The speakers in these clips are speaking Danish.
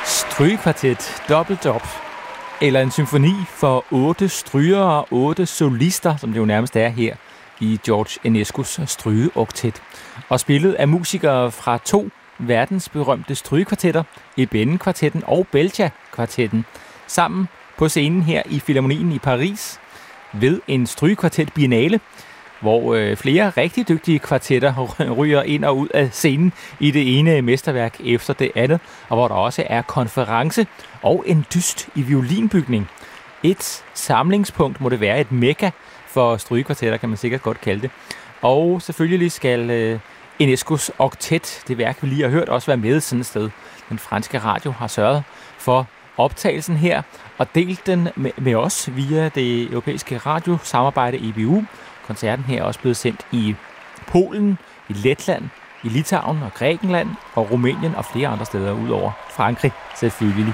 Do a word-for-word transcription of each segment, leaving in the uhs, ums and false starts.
Strygekvartet dobbelt op, eller en symfoni for otte strygere og otte solister, som det jo nærmest er her i George Enescos strygeoktet, og spillet af musikere fra to verdensberømte strygekvartetter, Ebene-kvartetten og Belgia-kvartetten, sammen på scenen her i Filharmonien i Paris ved en strygekvartet biennale, hvor øh, flere rigtig dygtige kvartetter ryger ind og ud af scenen i det ene mesterværk efter det andet, og hvor der også er konference og en dyst i violinbygning. Et samlingspunkt må det være, et mekka for strygekvartetter, kan man sikkert godt kalde det. Og selvfølgelig skal øh, Enescos oktet, det værk vi lige har hørt, også være med sådan et sted. Den franske radio har sørget for optagelsen her og delt den med, med os via det europæiske radiosamarbejde E B U. Koncerten her er også blevet sendt i Polen, i Letland, i Litauen og Grækenland og Rumænien og flere andre steder udover Frankrig selvfølgelig.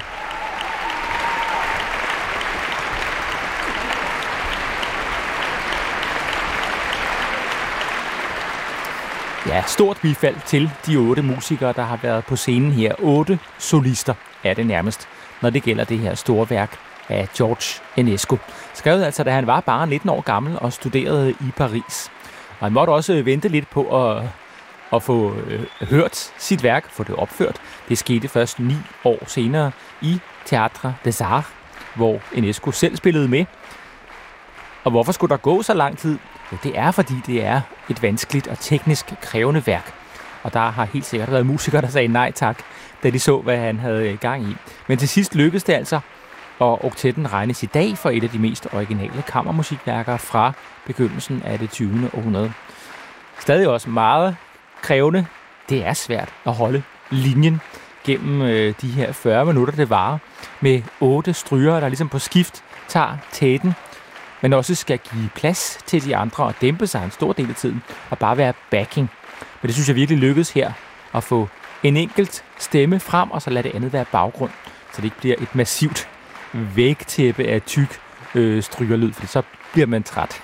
Ja, stort bifald til de otte musikere, der har været på scenen her. Otte solister er det nærmest, når det gælder det her store værk af George Enesco. Skrevet altså, da han var bare nitten år gammel og studerede i Paris. Og han måtte også vente lidt på at, at få øh, hørt sit værk, få det opført. Det skete først ni år senere i Théâtre des Arts, hvor Enesco selv spillede med. Og hvorfor skulle der gå så lang tid? Jo, det er, fordi det er et vanskeligt og teknisk krævende værk. Og der har helt sikkert været musikere, der sagde nej tak, da de så, hvad han havde gang i. Men til sidst lykkedes det altså, og oktetten regnes i dag for et af de mest originale kammermusikværker fra begyndelsen af det tyvende århundrede. Stadig også meget krævende. Det er svært at holde linjen gennem øh, de her fyrre minutter, det varer, med otte strygere, der ligesom på skift tager tæten, men også skal give plads til de andre og dæmpe sig en stor del af tiden og bare være backing. Men det synes jeg virkelig lykkedes her at få en enkelt stemme frem, og så lade det andet være baggrund, så det ikke bliver et massivt vægtæppe af tyk øh, strygerlyd, for så bliver man træt.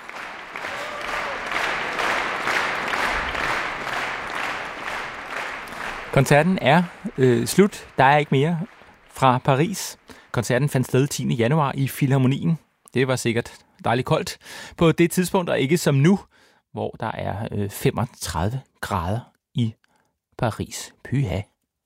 Koncerten er øh, slut. Der er ikke mere fra Paris. Koncerten fandt sted tiende januar i Filharmonien. Det var sikkert dejligt koldt på det tidspunkt, og ikke som nu, hvor der er øh, femogtredive grader i Paris. Pyha.